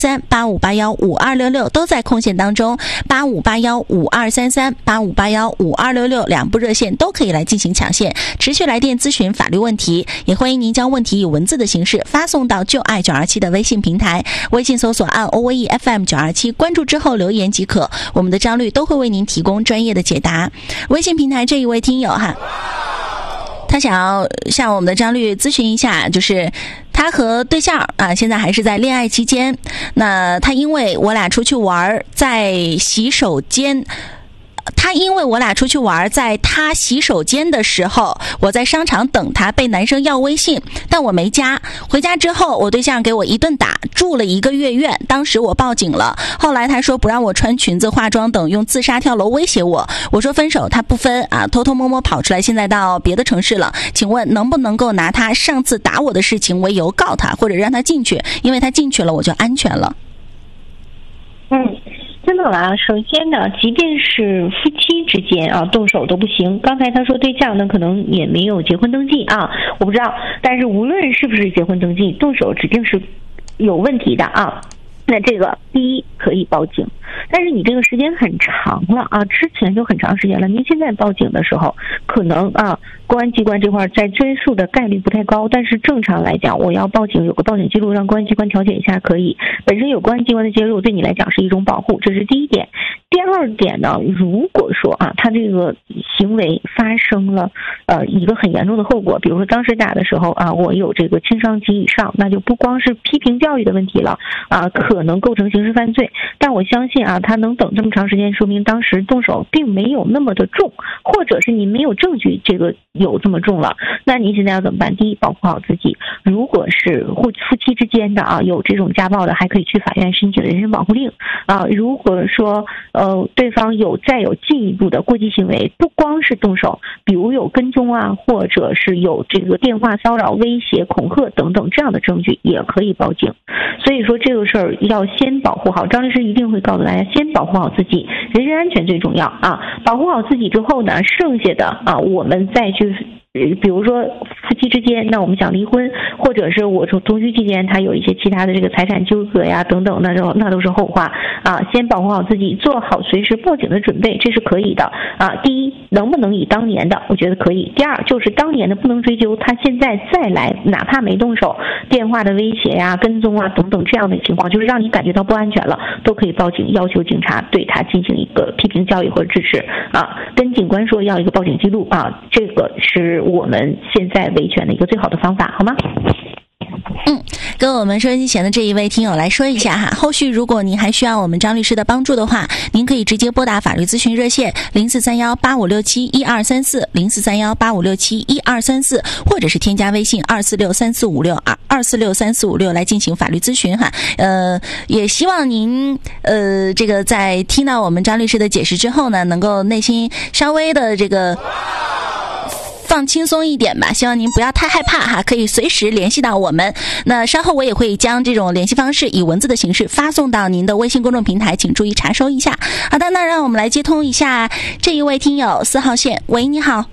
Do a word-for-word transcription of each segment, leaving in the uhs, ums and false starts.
三八五八幺五二六六都在空闲当中，八五八幺五二三三八五八幺五二六六两部热线都可以来进行抢线，持续来电咨询法律问题，也欢迎您将问题以文字的形式发送到就爱九二七的微信平台，微信搜索按 O V E F M 九二七关注之后留言即可，我们的张律都会为您提供专业的解答。微信平台这一位听友哈，他想要向我们的张律咨询一下，就是他和对象啊，现在还是在恋爱期间。那他因为我俩出去玩，在洗手间。他因为我俩出去玩，在他洗手间的时候，我在商场等他，被男生要微信，但我没加。回家之后，我对象给我一顿打，住了一个月院。当时我报警了，后来他说不让我穿裙子、化妆等，用自杀跳楼威胁我。我说分手，他不分啊，偷偷摸摸跑出来，现在到别的城市了。请问能不能够拿他上次打我的事情为由告他，或者让他进去？因为他进去了，我就安全了。 嗯。真的啊，首先呢，即便是夫妻之间啊，动手都不行。刚才他说对象呢，可能也没有结婚登记啊，我不知道。但是无论是不是结婚登记，动手指定是有问题的啊。那这个第一可以报警，但是你这个时间很长了啊，之前就很长时间了。您现在报警的时候，可能啊，公安机关这块在追诉的概率不太高，但是正常来讲，我要报警，有个报警记录，让公安机关调解一下可以。本身有公安机关的介入，对你来讲是一种保护，这是第一点。第二点呢，如果说啊，他这个行为发生了呃一个很严重的后果，比如说当时打的时候啊，我有这个轻伤及以上，那就不光是批评教育的问题了啊，可能构成刑事犯罪。但我相信啊，他能等这么长时间，说明当时动手并没有那么的重，或者是你没有证据这个有这么重了。那你现在要怎么办？第一，保护好自己。如果是夫夫妻之间的啊，有这种家暴的，还可以去法院申请人身保护令啊。如果说呃对方有再有进一步的过激行为，不光是动手，比如有跟踪啊，或者是有这个电话骚扰、威胁、恐吓等等这样的证据，也可以报警。所以说这个事儿要先保护好，张律师一定会告诉大家，先保护好自己，人身安全最重要啊。保护好自己之后呢，剩下的啊，我们再去。比如说夫妻之间，那我们想离婚，或者是我从同居期间他有一些其他的这个财产纠葛呀等等，那都那都是后话啊。先保护好自己，做好随时报警的准备，这是可以的啊。第一，能不能以当年的，我觉得可以。第二，就是当年的不能追究，他现在再来，哪怕没动手，电话的威胁呀、跟踪啊等等这样的情况，就是让你感觉到不安全了，都可以报警，要求警察对他进行一个批评教育或者支持啊。跟警官说要一个报警记录啊，这个是我们现在维权的一个最好的方法，好吗？ 嗯，跟我们收音机前的这一位听友来说一下哈，后续如果您还需要我们张律师的帮助的话，您可以直接拨打法律咨询热线零四三幺八五六七一二三四零四三幺八五六七一二三四，或者是添加微信二四六三四五六二二四六三四五六来进行法律咨询哈。呃，也希望您呃这个在听到我们张律师的解释之后呢，能够内心稍微的这个。放轻松一点吧，希望您不要太害怕哈，可以随时联系到我们。那稍后我也会将这种联系方式以文字的形式发送到您的微信公众平台，请注意查收一下。好的，那让我们来接通一下这一位听友四号线。喂，你好。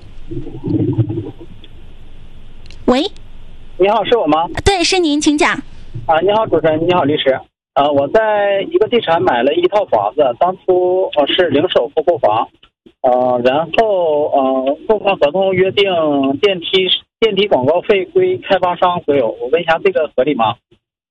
喂， 你好，是我吗？ 对，是您，请讲。 啊，你好，主持人，你好，律师。呃，我在一个地产买了一套房子，当初呃是零首付购房。呃，然后呃，购房合同约定电梯电梯广告费归开发商所有，我问一下这个合理吗？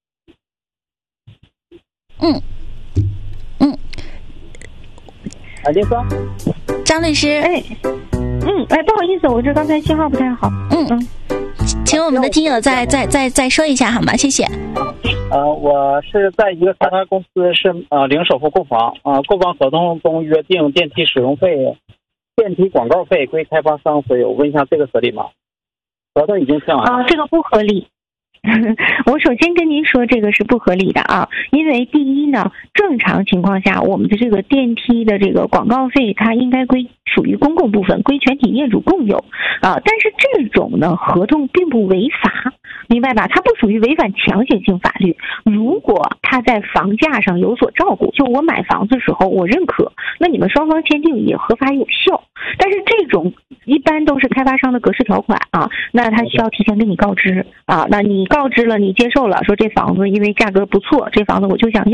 嗯嗯， 啊，您说， 张律师， 哎，嗯，哎，不好意思，我这刚才信号不太好， 嗯嗯，请我们的听友再再再再说一下好吗？谢谢。 呃，我是在一个开发公司是呃零首付购房啊、呃，购房合同中约定电梯使用费、电梯广告费归开发商所有，问一下这个合理吗？合同已经签完了。 啊，这个不合理。我首先跟您说，这个是不合理的啊，因为第一呢，正常情况下，我们的这个电梯的这个广告费，它应该归属于公共部分，归全体业主共有啊。但是这种呢，合同并不违法，明白吧？它不属于违反强行性法律。如果它在房价上有所照顾，就我买房子时候我认可，那你们双方签订也合法有效。但是这种一般都是开发商的格式条款啊，那他需要提前跟你告知啊，那你告知了，你接受了，说这房子因为价格不错，这房子我就想要。